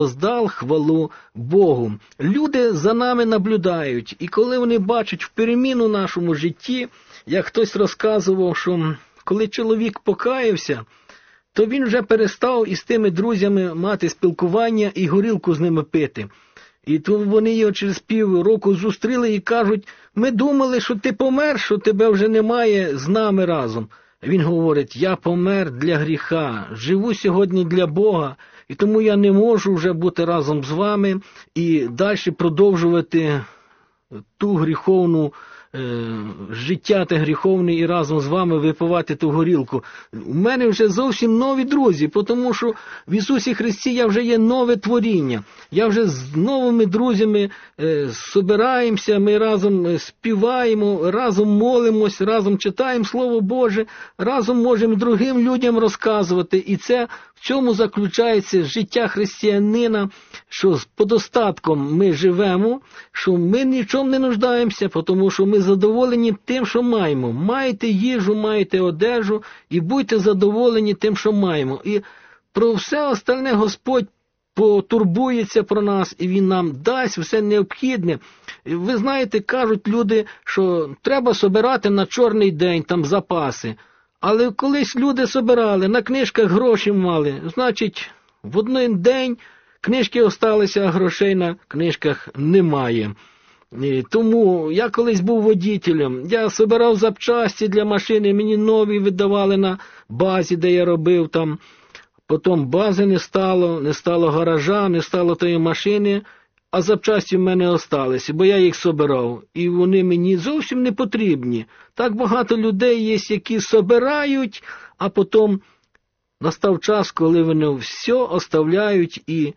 воздал хвалу Богу. Люди за нами наблюдають, і коли вони бачать переміну в нашому житті, як хтось розказував, що коли чоловік покаявся, то він вже перестав із тими друзями мати спілкування і горілку з ними пити. І то вони його через півроку зустріли і кажуть: ми думали, що ти помер, що тебе вже немає з нами разом. Він говорить: я помер для гріха, живу сьогодні для Бога, і тому я не можу вже бути разом з вами і далі продовжувати ту гріховну життя те гріховне і разом з вами випивати ту горілку. У мене вже зовсім нові друзі, тому що в Ісусі Христі я вже є нове творіння. Я вже з новими друзями збираємося, ми разом співаємо, разом молимось, разом читаємо Слово Боже, разом можемо другим людям розказувати. І це в цьому заключається життя християнина, що з подостатком ми живемо, що ми ні в чому не нуждаємося, тому що ми задоволені тим, що маємо. Маєте їжу, маєте одежу, і будьте задоволені тим, що маємо. І про все остальне Господь потурбується про нас, і Він нам дасть все необхідне. Ви знаєте, кажуть люди, що треба собирати на чорний день там запаси. Але колись люди собирали, на книжках гроші мали. Значить, в один день книжки осталися, а грошей на книжках немає. Тому я колись був водітелем, я собирав запчасті для машини, мені нові видавали на базі, де я робив там. Потім бази не стало гаража, не стало тої машини, а запчасті в мене осталися, бо я їх собирав. І вони мені зовсім не потрібні. Так багато людей є, які собирають, а потім настав час, коли вони все оставляють і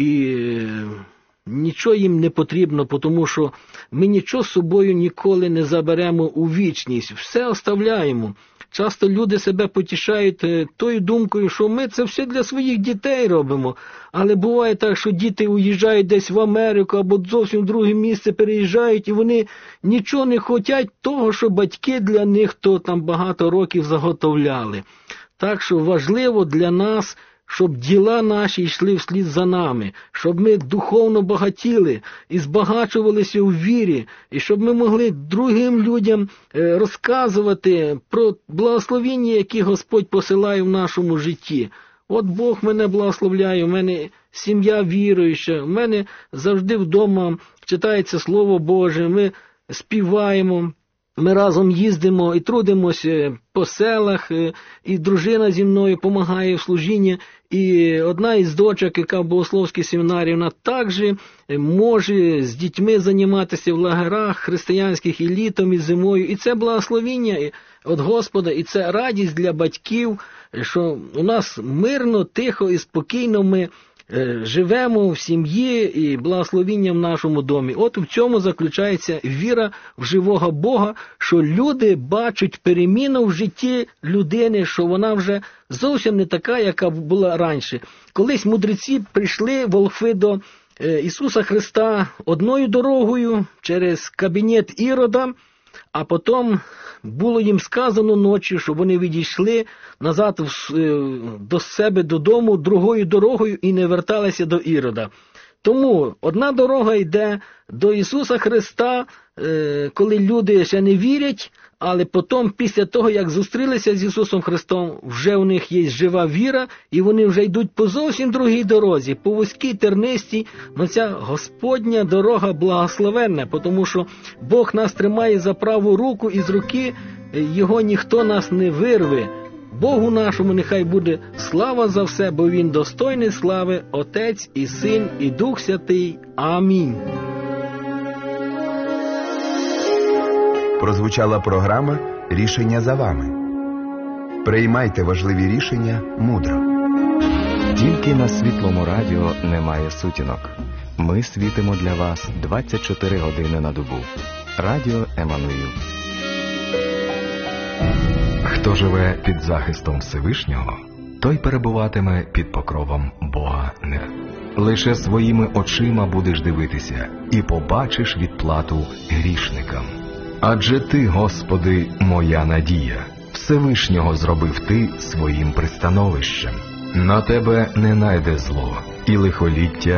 нічого їм не потрібно, тому що ми нічого з собою ніколи не заберемо у вічність. Все оставляємо. Часто люди себе потішають тою думкою, що ми це все для своїх дітей робимо. Але буває так, що діти уїжджають десь в Америку або зовсім в друге місце переїжджають, і вони нічого не хочуть того, що батьки для них то там багато років заготовляли. Так що важливо для нас, щоб діла наші йшли вслід за нами, щоб ми духовно багатіли і збагачувалися у вірі, і щоб ми могли другим людям розказувати про благословення, які Господь посилає в нашому житті. От Бог мене благословляє, у мене сім'я віруюча, у мене завжди вдома читається Слово Боже, ми співаємо. Ми разом їздимо і трудимося по селах, і дружина зі мною допомагає в служінні, і одна із дочок, яка в богословській семінарії, вона також може з дітьми займатися в лагерах християнських і літом, і зимою. І це благословіння від Господа, і це радість для батьків, що у нас мирно, тихо і спокійно ми живемо в сім'ї і благословіння в нашому домі. От в цьому заключається віра в живого Бога, що люди бачать переміну в житті людини, що вона вже зовсім не така, яка була раніше. Колись мудреці прийшли, волхви, до Ісуса Христа одною дорогою через кабінет Ірода, а потім було їм сказано ночі, щоб вони відійшли назад до себе додому другою дорогою і не верталися до Ірода. Тому одна дорога йде до Ісуса Христа, коли люди ще не вірять, але потім, після того, як зустрілися з Ісусом Христом, вже у них є жива віра, і вони вже йдуть по зовсім другій дорозі, по вузькій, тернистій, но ця Господня дорога благословенна, тому що Бог нас тримає за праву руку, і з руки Його ніхто нас не вирве. Богу нашому нехай буде слава за все, бо Він достойний слави, Отець і Син і Дух Святий. Амінь. Прозвучала програма «Рішення за вами». Приймайте важливі рішення мудро. Тільки на Світлому радіо немає сутінок. Ми світимо для вас 24 години на добу. Радіо Еммануїл. Хто живе під захистом Всевишнього, той перебуватиме під покровом Бога не. Лише своїми очима будеш дивитися і побачиш відплату грішникам. Адже Ти, Господи, моя надія, Всевишнього зробив Ти своїм пристановищем. На Тебе не найде зло, і лихоліття